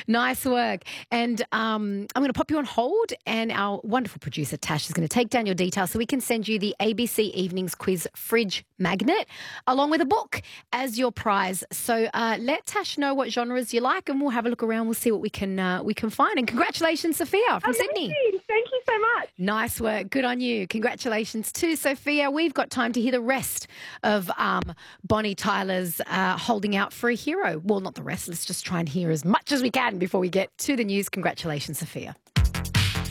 Nice work. And I'm going to pop you on hold, and our wonderful producer, Tash, is going to take down your details so we can send you the ABC Evenings Quiz Fridge Magnet along with a book as your prize. So let Tash know what genres you like, and we'll have a look around. We'll see what we can find. And congratulations, Sophia from Sydney. Thank you so much. Nice work. Good on you. Congratulations to Sophia. We've got time to hear the rest of Bonnie Tyler's Holding Out for a Hero. Well, not the rest. Let's just try and hear as much as we can before we get to the news. Congratulations, Sophia.